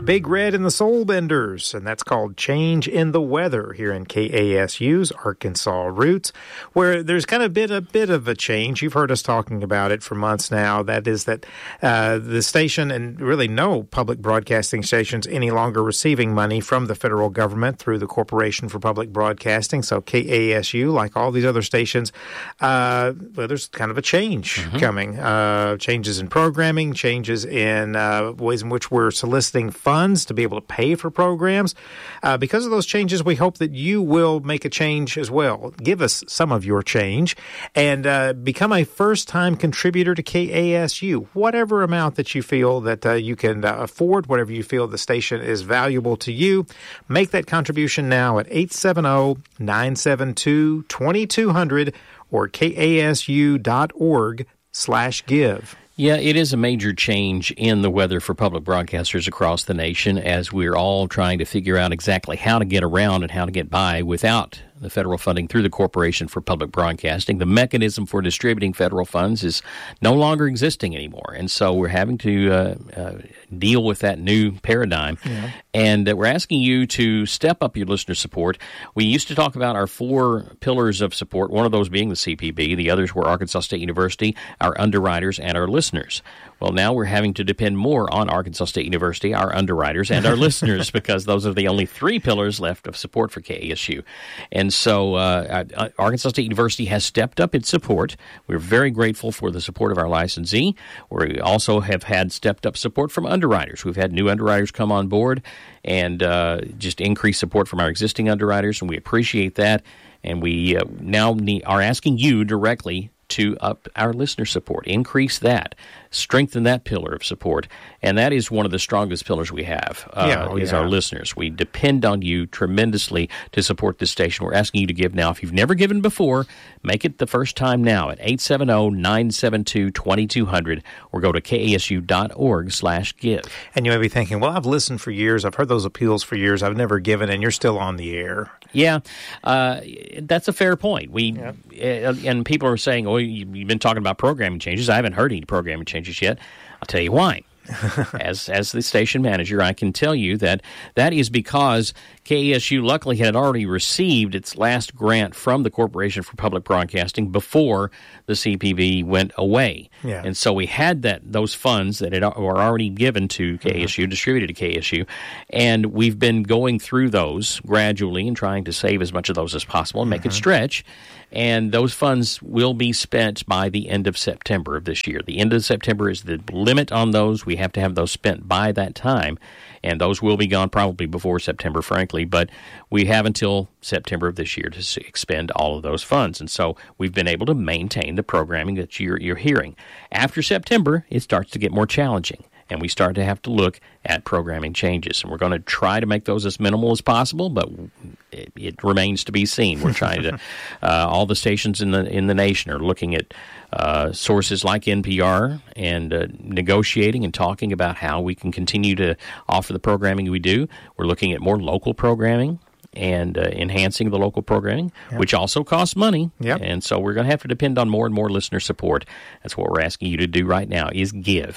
Big Red and the Soul Benders, and that's called Change in the Weather here in KASU's Arkansas Roots, where there's kind of been a bit of a change. You've heard us talking about it for months now. That is that the station, and really no public broadcasting stations any longer receiving money from the federal government through the Corporation for Public Broadcasting. So KASU, like all these other stations, well, there's kind of a change coming. Changes in programming, changes in ways in which we're soliciting funds to be able to pay for programs. Because of those changes, we hope that you will make a change as well. Give us some of your change and become a first-time contributor to KASU. Whatever amount that you feel that you can afford, whatever you feel the station is valuable to you, make that contribution now at 870-972-2200 or kasu.org/give. Yeah, it is a major change in the weather for public broadcasters across the nation as we're all trying to figure out exactly how to get around and how to get by without the federal funding through the Corporation for Public Broadcasting. The mechanism for distributing federal funds is no longer existing anymore, and so we're having to deal with that new paradigm. Yeah. And we're asking you to step up your listener support. We used to talk about our 4 pillars of support, one of those being the CPB. The others were Arkansas State University, our underwriters, and our listeners. Well, now we're having to depend more on Arkansas State University, our underwriters, and our listeners, because those are the only 3 pillars left of support for KASU. And so Arkansas State University has stepped up its support. We're very grateful for the support of our licensee. We also have had stepped up support from underwriters. We've had new underwriters come on board and just increased support from our existing underwriters, and we appreciate that. And we now are asking you directly to up our listener support, increase that, strengthen that pillar of support, and that is one of the strongest pillars we have, is our listeners. We depend on you tremendously to support this station. We're asking you to give now. If you've never given before, make it the first time now at 870-972-2200 or go to kasu.org/give. And you may be thinking, well, I've listened for years. I've heard those appeals for years. I've never given, and you're still on the air. Yeah, that's a fair point. And people are saying, oh, you've been talking about programming changes. I haven't heard any programming changes yet. I'll tell you why. As the station manager, I can tell you that is because KASU luckily had already received its last grant from the Corporation for Public Broadcasting before the CPB went away. Yeah. And so we had those funds that were already given to KASU, distributed to KASU, and we've been going through those gradually and trying to save as much of those as possible and make it stretch. And those funds will be spent by the end of September of this year. The end of September is the limit on those. We have to have those spent by that time, and those will be gone probably before September, frankly, but we have until September of this year to expend all of those funds. And so we've been able to maintain the programming that you're hearing. After September, it starts to get more challenging, and we start to have to look at programming changes. And we're going to try to make those as minimal as possible, but it remains to be seen. We're trying to, all the stations in the nation are looking at sources like NPR and negotiating and talking about how we can continue to offer the programming we do. We're looking at more local programming and enhancing the local programming, which also costs money. Yep. And so we're going to have to depend on more and more listener support. That's what we're asking you to do right now is give.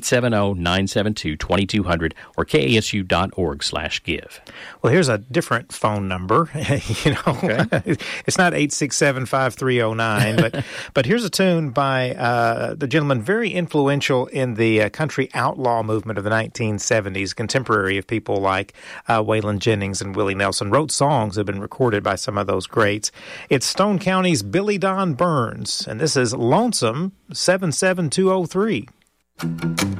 870-972-2200 or kasu.org/give. Well, here's a different phone number. It's not 867-5309, but here's a tune by the gentleman very influential in the country outlaw movement of the 1970s, contemporary of people like Waylon Jennings and Willie Nelson. Wrote songs that have been recorded by some of those greats. It's Stone County's Billy Don Burns, and this is Lonesome 77203.